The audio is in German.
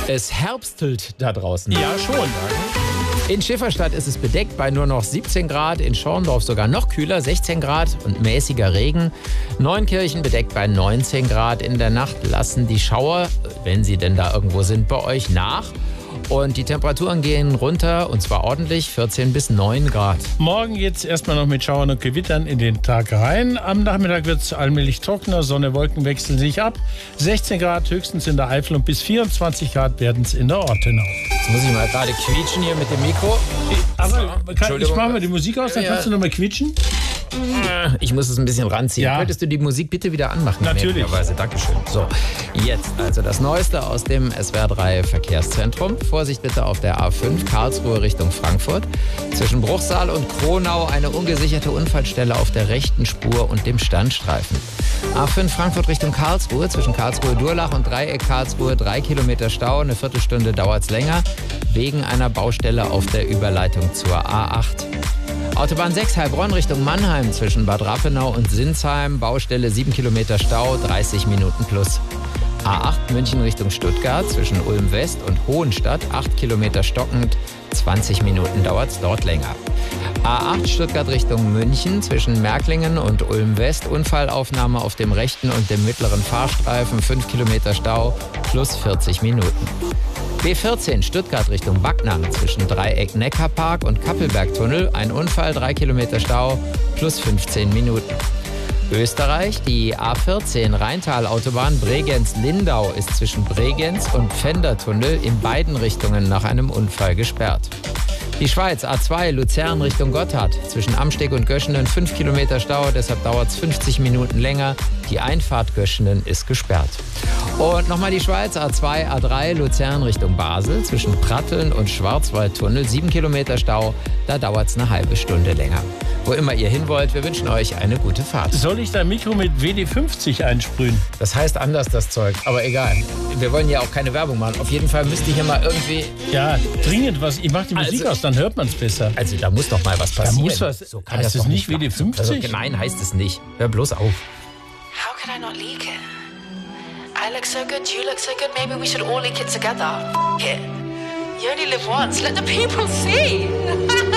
Es herbstelt da draußen. Ja, schon. In Schifferstadt ist es bedeckt bei nur noch 17 Grad, in Schorndorf sogar noch kühler, 16 Grad und mäßiger Regen. Neunkirchen bedeckt bei 19 Grad. In der Nacht lassen die Schauer, wenn sie denn da irgendwo sind, bei euch nach. Und die Temperaturen gehen runter, und zwar ordentlich, 14 bis 9 Grad. Morgen geht es erstmal noch mit Schauern und Gewittern in den Tag rein. Am Nachmittag wird es allmählich trockener, Sonne, Wolken wechseln sich ab. 16 Grad höchstens in der Eifel und bis 24 Grad werden es in der Ortenau. Jetzt muss ich mal gerade quietschen hier mit dem Mikro. Aber ich mache mal die Musik aus, dann kannst du noch mal quietschen. Ich muss es ein bisschen ranziehen. Ja. Könntest du die Musik bitte wieder anmachen? Natürlich. Dankeschön. So, jetzt also das Neueste aus dem SWR 3 Verkehrszentrum. Vorsicht bitte auf der A5 Karlsruhe Richtung Frankfurt. Zwischen Bruchsal und Kronau eine ungesicherte Unfallstelle auf der rechten Spur und dem Standstreifen. A5 Frankfurt Richtung Karlsruhe. Zwischen Karlsruhe-Durlach und Dreieck Karlsruhe 3 Kilometer Stau. Eine Viertelstunde dauert es länger. Wegen einer Baustelle auf der Überleitung zur A8. Autobahn 6 Heilbronn Richtung Mannheim zwischen Bad Rappenau und Sinsheim. Baustelle 7 Kilometer Stau, 30 Minuten plus. A8 München Richtung Stuttgart zwischen Ulm West und Hohenstadt. 8 Kilometer stockend, 20 Minuten dauert es dort länger. A8 Stuttgart Richtung München zwischen Märklingen und Ulm West. Unfallaufnahme auf dem rechten und dem mittleren Fahrstreifen. 5 Kilometer Stau plus 40 Minuten. B14 Stuttgart Richtung Backnang zwischen Dreieck Neckarpark und Kappelbergtunnel. Ein Unfall, 3 Kilometer Stau plus 15 Minuten. Österreich, die A14 Rheintal-Autobahn Bregenz-Lindau ist zwischen Bregenz und Pfändertunnel in beiden Richtungen nach einem Unfall gesperrt. Die Schweiz, A2 Luzern Richtung Gotthard. Zwischen Amsteg und Göschenen 5 Kilometer Stau, deshalb dauert es 50 Minuten länger. Die Einfahrt Göschenen ist gesperrt. Und nochmal die Schweiz, A2, A3 Luzern Richtung Basel. Zwischen Pratteln und Schwarzwaldtunnel 7 Kilometer Stau, da dauert es eine halbe Stunde länger. Wo immer ihr hin wollt, wir wünschen euch eine gute Fahrt. Soll ich dein Mikro mit WD-50 einsprühen? Das heißt anders, das Zeug, aber egal. Wir wollen ja auch keine Werbung machen. Auf jeden Fall müsste hier mal irgendwie... Ja, dringend was. Ich mache die Musik aus, dann hört man es besser. Also da muss doch mal was passieren. Da muss was. So kann heißt das es doch nicht bleiben. WD-50? Also, nein, heißt es nicht. Hör bloß auf. How could I not leak it? I look so good, you look so good, maybe we should all leak it together. F it. You only live once, let the people see.